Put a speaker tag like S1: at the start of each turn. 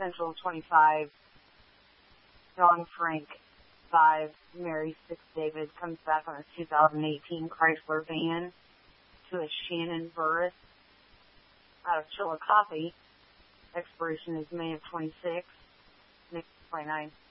S1: Central 25, John Frank 5, Mary 6 David comes back on a 2018 Chrysler van to a Shannon Burris out of Chillicothe. Expiration is May of 26, Nick 29.